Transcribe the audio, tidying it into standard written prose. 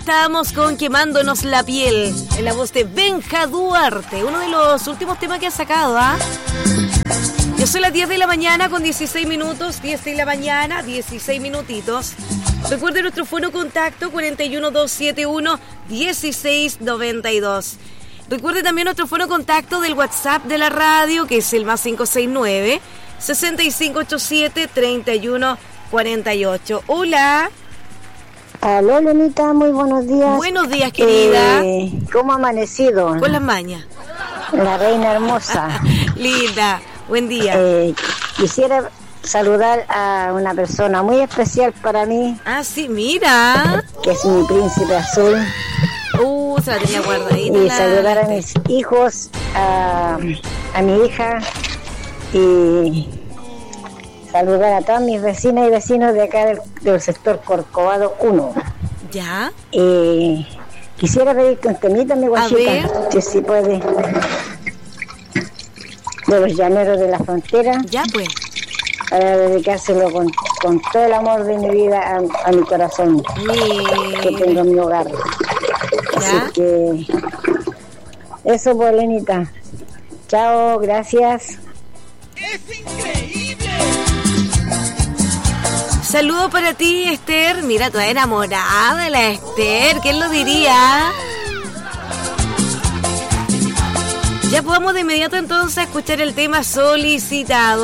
estábamos con Quemándonos la piel, en la voz de Benja Duarte, uno de los últimos temas que ha sacado, ¿ah? Yo soy las 10 de la mañana con 16 minutos, 10 de la mañana, 16 minutitos. Recuerde nuestro fono contacto 41271-1692. Recuerde también nuestro fono contacto del WhatsApp de la radio, que es el más 569-6587-3148. Hola. Aló, Lenita, muy buenos días. Buenos días, querida. ¿Cómo ha amanecido? Con las mañas. La reina hermosa. Linda, buen día. Quisiera saludar a una persona muy especial para mí. Ah, sí, mira. Que es mi príncipe azul. Se la tenía guardadita. Y saludar a mis hijos, a mi hija y saludar a todas mis vecinas y vecinos de acá del sector Corcovado 1. ¿Ya? Quisiera pedirte un temita, mi guachita, que si puede, de los llaneros de la frontera. Ya, pues. Para dedicárselo con todo el amor de mi vida a mi corazón, que tengo en mi hogar. ¿Ya? Así que eso, pues, Lenita. Chao, gracias. ¡Es increíble! Saludo para ti, Esther. Mira, toda enamorada de la Esther. ¿Quién lo diría? Ya podemos de inmediato entonces escuchar el tema solicitado.